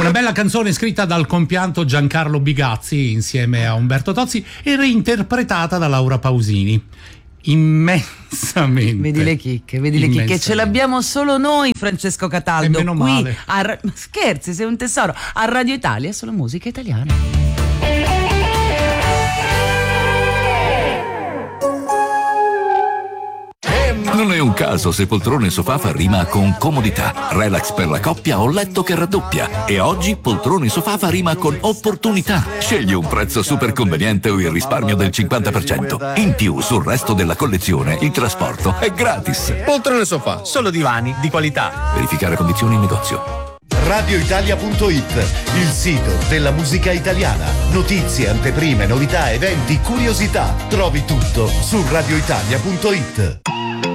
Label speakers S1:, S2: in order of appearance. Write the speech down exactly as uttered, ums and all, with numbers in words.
S1: Una bella canzone scritta dal compianto Giancarlo Bigazzi insieme a Umberto Tozzi e reinterpretata da Laura Pausini. Immensamente.
S2: Vedi le chicche, vedi le chicche, ce l'abbiamo solo noi, Francesco Cataldo.
S1: E meno
S2: qui
S1: male.
S2: a, scherzi, sei un tesoro. A Radio Italia solo musica italiana.
S3: Non è un caso se poltrone sofà fa rima con comodità, relax per la coppia o letto che raddoppia. E oggi poltrone sofà fa rima con opportunità. Scegli un prezzo super conveniente o il risparmio del cinquanta per cento. In più, sul resto della collezione, il trasporto è gratis.
S4: Poltrone sofà, solo divani di qualità.
S3: Verificare condizioni in negozio.
S5: radioitalia punto it, il sito della musica italiana. Notizie, anteprime, novità, eventi, curiosità. Trovi tutto su radioitalia punto it.